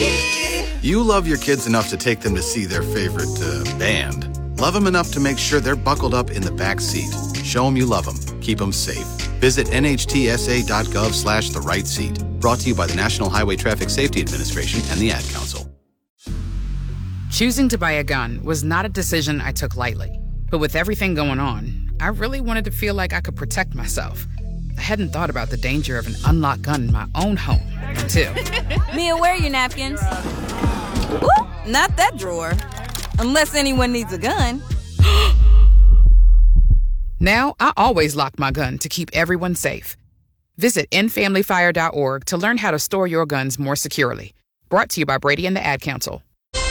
You love your kids enough to take them to see their favorite band. Love them enough to make sure they're buckled up in the back seat. Show them you love them. Keep them safe. Visit nhtsa.gov/the-right-seat. Brought to you by the National Highway Traffic Safety Administration and the Ad Council. Choosing to buy a gun was not a decision I took lightly. But with everything going on, I really wanted to feel like I could protect myself. I hadn't thought about the danger of an unlocked gun in my own home until... Mia, where are your napkins? Ooh, not that drawer. Unless anyone needs a gun. Now, I always lock my gun to keep everyone safe. Visit endfamilyfire.org to learn how to store your guns more securely. Brought to you by Brady and the Ad Council.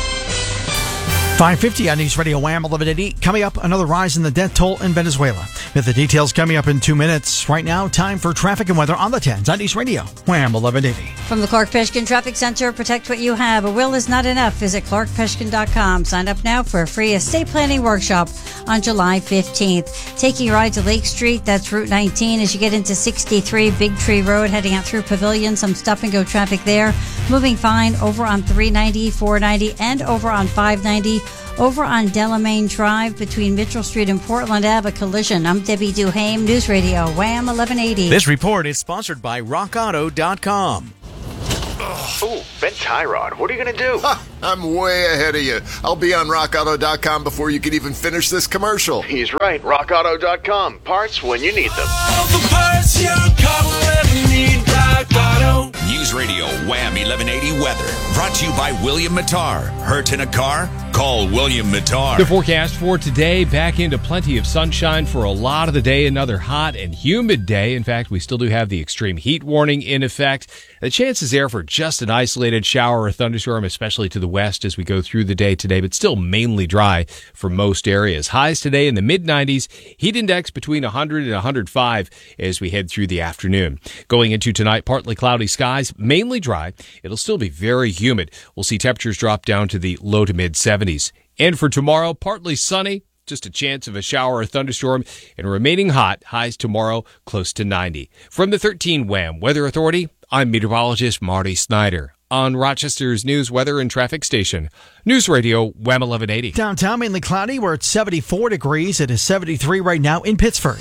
5:50 on News Radio Wham 1180. Coming up, another rise in the death toll in Venezuela. With the details coming up in 2 minutes. Right now, time for traffic and weather on the 10s on News Radio Wham 1180. From the Clark Peshkin Traffic Center, protect what you have. A will is not enough. Visit clarkpeshkin.com. Sign up now for a free estate planning workshop on July 15th. Taking a ride to Lake Street, that's Route 19. As you get into 63 Big Tree Road, heading out through Pavilion, some stop-and-go traffic there. Moving fine over on 390, 490, and over on 590. Over on Delamain Drive between Mitchell Street and Portland Ave, a collision. I'm Debbie Duhame, News Radio, Wham 1180. This report is sponsored by RockAuto.com. Ooh, Ben Tyrod, what are you going to do? I'm way ahead of you. I'll be on RockAuto.com before you can even finish this commercial. He's right, RockAuto.com. Parts when you need them. All the parts your car will ever need, Rock Auto. News Radio Wham 1180 weather. Brought to you by William Mattar. Hurt in a car? Call William Mattar. The forecast for today, back into plenty of sunshine for a lot of the day. Another hot and humid day. In fact, we still do have the extreme heat warning in effect. The chances there for just an isolated shower or thunderstorm, especially to the west as we go through the day today, but still mainly dry for most areas. Highs today in the mid-90s, heat index between 100 and 105 as we head through the afternoon. Going into tonight, partly cloudy skies, mainly dry. It'll still be very humid. We'll see temperatures drop down to the low to mid-70s. And for tomorrow, partly sunny, just a chance of a shower or thunderstorm, and remaining hot, highs tomorrow close to 90. From the 13 Wham Weather Authority, I'm meteorologist Marty Snyder on Rochester's news, weather, and traffic station. News Radio Wham 1180. Downtown mainly cloudy. We're at 74 degrees. It is 73 right now in Pittsburgh.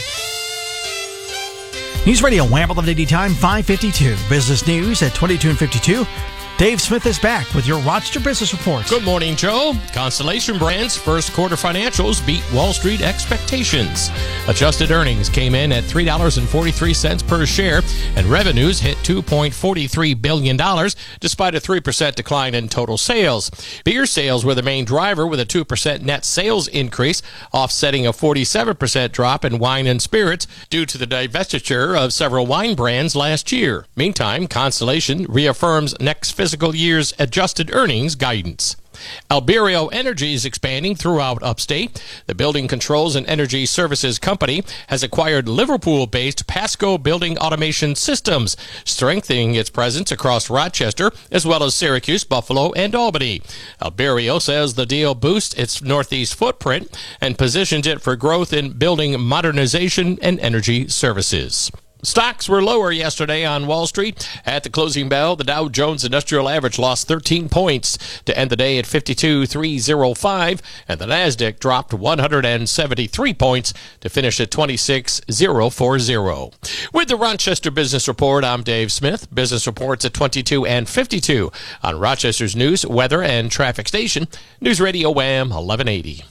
News Radio Wham 1180 time 5:52. Business news at 22 and 52. Dave Smith is back with your Rochester Business Report. Good morning, Joe. Constellation Brands' first quarter financials beat Wall Street expectations. Adjusted earnings came in at $3.43 per share, and revenues hit $2.43 billion, despite a 3% decline in total sales. Beer sales were the main driver, with a 2% net sales increase, offsetting a 47% drop in wine and spirits due to the divestiture of several wine brands last year. Meantime, Constellation reaffirms next fiscal year's adjusted earnings guidance. Alberio Energy is expanding throughout upstate. The Building Controls and Energy Services Company has acquired Liverpool-based Pasco Building Automation Systems, strengthening its presence across Rochester, as well as Syracuse, Buffalo, and Albany. Alberio says the deal boosts its Northeast footprint and positions it for growth in building modernization and energy services. Stocks were lower yesterday on Wall Street. At the closing bell, the Dow Jones Industrial Average lost 13 points to end the day at 52,305, and the Nasdaq dropped 173 points to finish at 26,040. With the Rochester Business Report, I'm Dave Smith. Business reports at 22 and 52 on Rochester's news, weather, and traffic station, News Radio Wham 1180.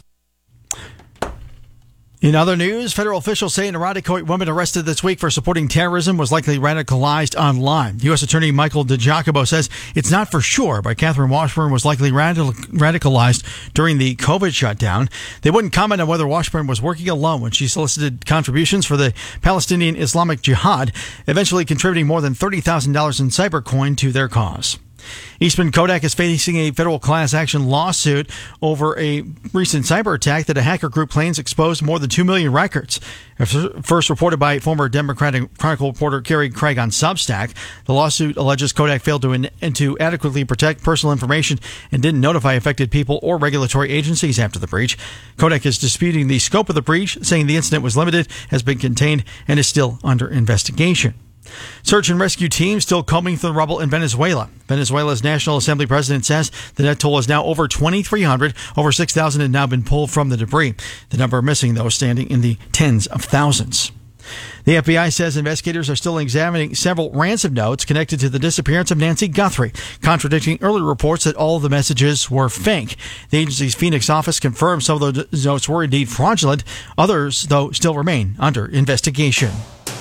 In other news, federal officials say an Irondequoit woman arrested this week for supporting terrorism was likely radicalized online. U.S. Attorney Michael DiGiacomo says it's not for sure, but Catherine Washburn was likely radicalized during the COVID shutdown. They wouldn't comment on whether Washburn was working alone when she solicited contributions for the Palestinian Islamic Jihad, eventually contributing more than $30,000 in Cybercoin to their cause. Eastman Kodak is facing a federal class action lawsuit over a recent cyber attack that a hacker group claims exposed more than 2 million records. First reported by former Democratic Chronicle reporter Kerry Craig on Substack, the lawsuit alleges Kodak failed to adequately protect personal information and didn't notify affected people or regulatory agencies after the breach. Kodak is disputing the scope of the breach, saying the incident was limited, has been contained, and is still under investigation. Search and rescue teams still combing through the rubble in Venezuela. Venezuela's National Assembly president says the net toll is now over 2,300. Over 6,000 have now been pulled from the debris. The number missing, though, standing in the tens of thousands. The FBI says investigators are still examining several ransom notes connected to the disappearance of Nancy Guthrie, contradicting earlier reports that all of the messages were fake. The agency's Phoenix office confirmed some of those notes were indeed fraudulent. Others, though, still remain under investigation.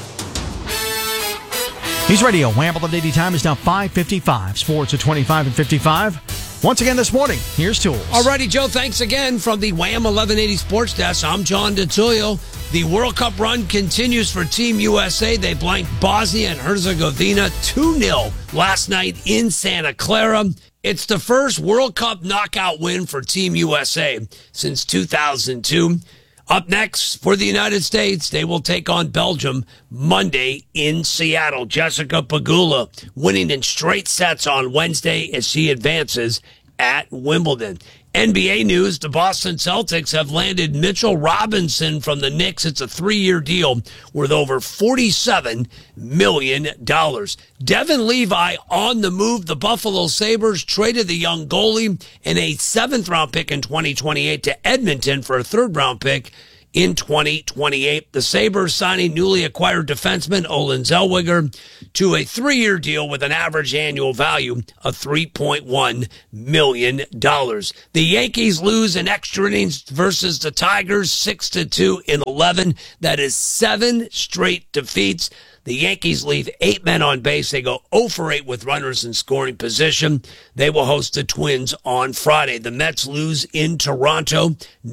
News Radio, Wham! 1180 time is now 5:55. Sports at 25 and 55. Once again this morning, here's Tools. Alrighty, Joe, thanks again from the Wham! 1180 Sports Desk. I'm John DeTullio. The World Cup run continues for Team USA. They blanked Bosnia and Herzegovina 2-0 last night in Santa Clara. It's the first World Cup knockout win for Team USA since 2002. Up next for the United States, they will take on Belgium Monday in Seattle. Jessica Pegula winning in straight sets on Wednesday as she advances at Wimbledon. NBA news, the Boston Celtics have landed Mitchell Robinson from the Knicks. It's a 3-year deal worth over $47 million. Devin Levi on the move. The Buffalo Sabres traded the young goalie and a 7th-round pick in 2028 to Edmonton for a 3rd-round pick in 2028. The Sabres signing newly acquired defenseman Olin Zellweger to a 3-year deal with an average annual value of $3.1 million. The Yankees lose in extra innings versus the Tigers 6-2 in 11. That is 7 straight defeats. The Yankees leave 8 men on base. They go 0 for 8 with runners in scoring position. They will host the Twins on Friday. The Mets lose in Toronto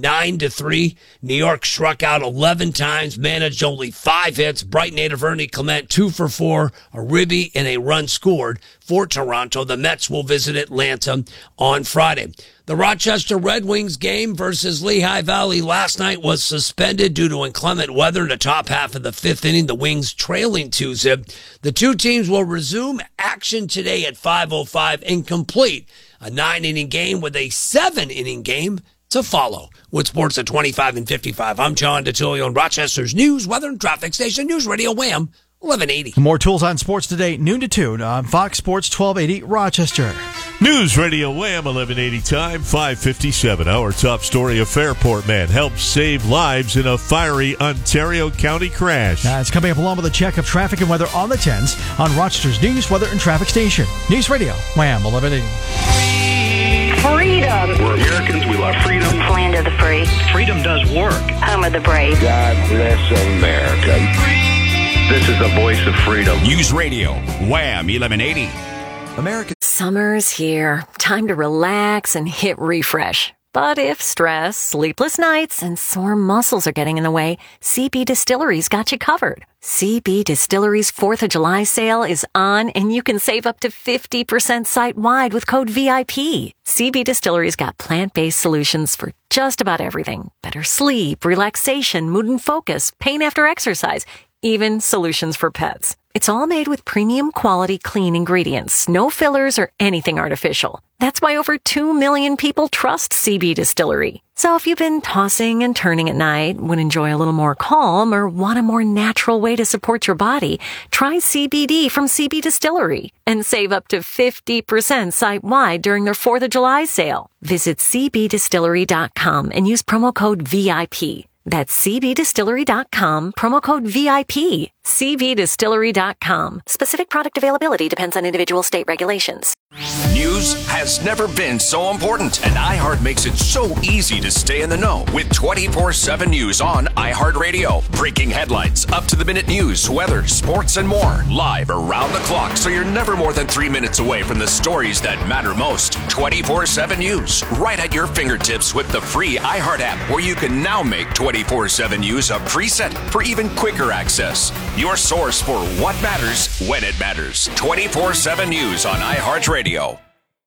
9-3. New York struck out 11 times, managed only 5 hits. Bright native Ernie Clement 2 for 4, a ribby and a run scored for Toronto. The Mets will visit Atlanta on Friday. The Rochester Red Wings game versus Lehigh Valley last night was suspended due to inclement weather in the top half of the 5th inning. The Wings trailing 2-0. The two teams will resume action today at 5:05 and complete a 9-inning game with a 7-inning game to follow. With sports at 25 and 55, I'm John DeTullio on Rochester's news, weather, and traffic station, News Radio Wham! 1180. More Tools on Sports today, noon to 2 on Fox Sports 1280 Rochester. News Radio Wham! 1180 time, 5:57. Our top story, a Fairport man helps save lives in a fiery Ontario County crash. It's coming up along with a check of traffic and weather on the 10s on Rochester's news, weather, and traffic station. News Radio Wham! 1180. Freedom. We're Americans. We love freedom. Land of the free. Freedom does work. Home of the brave. God bless America. This is the voice of freedom. News Radio, Wham! 1180. America. Summer's here. Time to relax and hit refresh. But if stress, sleepless nights, and sore muscles are getting in the way, CB Distillery's got you covered. CB Distillery's 4th of July sale is on, and you can save up to 50% site-wide with code VIP. CB Distillery's got plant-based solutions for just about everything. Better sleep, relaxation, mood and focus, pain after exercise, even solutions for pets. It's all made with premium quality clean ingredients, no fillers or anything artificial. That's why over 2 million people trust CB Distillery. So if you've been tossing and turning at night, would enjoy a little more calm, or want a more natural way to support your body, try CBD from CB Distillery and save up to 50% site-wide during their 4th of July sale. Visit cbdistillery.com and use promo code VIP. That's cbdistillery.com, promo code VIP. cbdistillery.com. Specific product availability depends on individual state regulations. News has never been so important, and iHeart makes it so easy to stay in the know with 24/7 news on iHeartRadio. Breaking headlines, up-to-the-minute news, weather, sports, and more. Live around the clock, so you're never more than 3 minutes away from the stories that matter most. 24/7 news, right at your fingertips with the free iHeart app, where you can now make 24/7 news a preset for even quicker access. Your source for what matters when it matters. 24/7 news on iHeartRadio.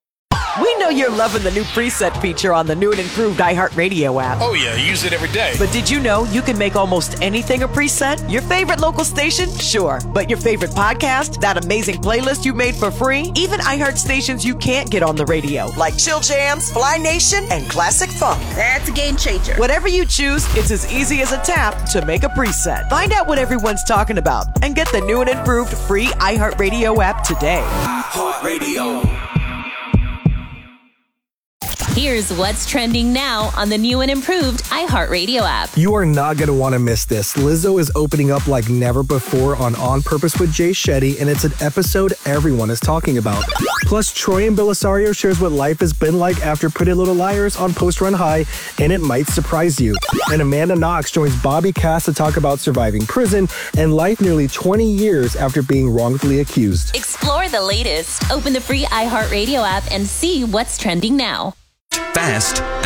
We know you're loving the new preset feature on the new and improved iHeartRadio app. Oh, yeah, I use it every day. But did you know you can make almost anything a preset? Your favorite local station? Sure. But your favorite podcast? That amazing playlist you made for free? Even iHeart stations you can't get on the radio, like Chill Jams, Fly Nation, and Classic Funk. That's a game changer. Whatever you choose, it's as easy as a tap to make a preset. Find out what everyone's talking about and get the new and improved free iHeartRadio app today. iHeartRadio. Here's what's trending now on the new and improved iHeartRadio app. You are not going to want to miss this. Lizzo is opening up like never before on Purpose with Jay Shetty, and it's an episode everyone is talking about. Plus, Troy and Belisario shares what life has been like after Pretty Little Liars on Post Run High, and it might surprise you. And Amanda Knox joins Bobby Cass to talk about surviving prison and life nearly 20 years after being wrongfully accused. Explore the latest. Open the free iHeartRadio app and see what's trending now. Fast